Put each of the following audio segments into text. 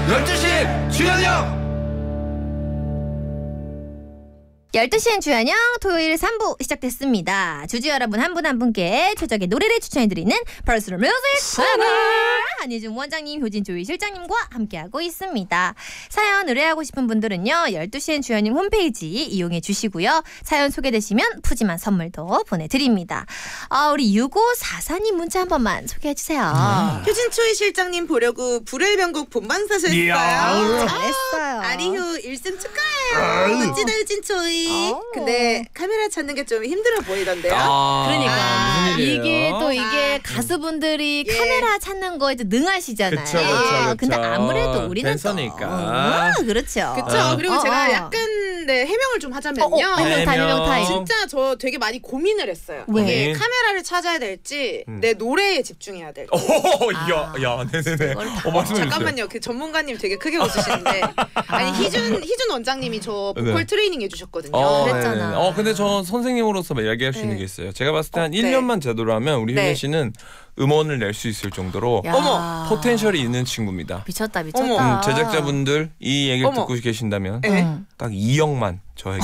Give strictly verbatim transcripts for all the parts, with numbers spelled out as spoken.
열두 시 주현영. 열두 시엔 주현영 토요일 삼 부 시작됐습니다. 주주 여러분 한 분 한 분께 최적의 노래를 추천해드리는 퍼스널 뮤직 채널 한희준 원장님, 효진 조이 실장님과 함께하고 있습니다. 사연 의뢰하고 싶은 분들은요 열두 시엔 주현영 홈페이지 이용해 주시고요. 사연 소개되시면 푸짐한 선물도 보내드립니다. 아, 우리 육오사사님 문자 한 번만 소개해주세요. 음. 효진 초이 실장님 보려고 불의 명곡 본방 사수했어요. 잘했어요. 아리휴 일 승 축하해요. 멋지다 효진 초이. 오. 근데 카메라 찾는 게 좀 힘들어 보이던데요. 아, 그러니까 무슨 일이에요? 이게 또 이게 아. 가수분들이 예. 카메라 찾는 거에 능하시잖아요. 그쵸, 그쵸, 그쵸. 근데 아무래도 우리는 댄서니까. 또, 어, 그렇죠. 그쵸. 어. 그리고 어, 제가 어. 약간 네, 해명을 좀 하자면요. 어, 어, 해명 타임, 해명 타임. 진짜 저 되게 많이 고민을 했어요. 왜? 이게 카메라를 찾아야 될지 음. 내 노래에 집중해야 될지. 오, 아. 야, 야, 네네네. 그걸 다- 어, 말씀해 주세요. 잠깐만요. 그 전문가님 되게 크게 웃으시는데 아니 희준 희준 원장님이 저 보컬 네. 트레이닝 해주셨거든요. 어, 그랬잖아. 네네. 어, 근데 저 선생님으로서 이야기할 수 있는 네. 게 있어요. 제가 봤을 때 한 어, 일 년만 제대로 하면 우리 네. 효진 씨는 음원을 낼 수 있을 정도로 야. 어머, 포텐셜이 있는 친구입니다. 미쳤다 미쳤다. 어머. 음, 제작자분들 이 얘기를 어머. 듣고 계신다면 네. 응. 딱 이억만 저에게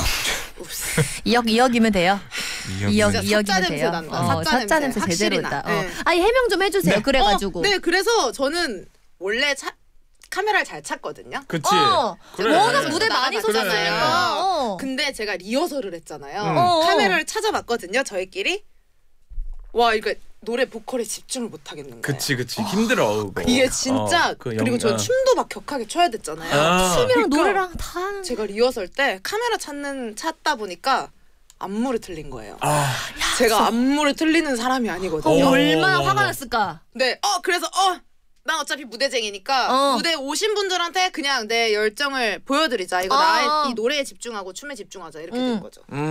이억 이억이면 돼요. 이억 진짜 이억이면 사짜 냄새 돼요. 난다. 어, 사짜 사짜 냄새. 냄새 제대로 확실히 있다. 나. 어. 네. 아니 해명 좀 해주세요. 네. 그래가지고. 어, 네, 그래서 저는 원래 차, 카메라를 잘 찾거든요. 그치. 어, 그래. 워낙 무대 많이 그래. 섰잖아요. 어. 근데 제가 리허설을 했잖아요. 음. 어. 카메라를 찾아봤거든요. 저희끼리. 와 이거 노래 보컬에 집중을 못 하겠는 거예요. 그치 그치 힘들어. 그거. 이게 진짜 어, 그 그리고 영- 저 어. 춤도 막 격하게 춰야 됐잖아요. 아. 춤이랑 그러니까 노래랑 다 하는. 제가 리허설 때 카메라 찾는 찾다 보니까 안무를 틀린 거예요. 아, 제가 안무를 틀리는 사람이 어, 아니거든요. 어. 얼마나 어머, 화가 어머. 났을까. 네, 어 그래서 어. 난 어차피 무대쟁이니까 어. 무대 오신 분들한테 그냥 내 열정을 보여드리자. 이거 어. 나의 이 노래에 집중하고 춤에 집중하자 이렇게 음. 된 거죠. 음.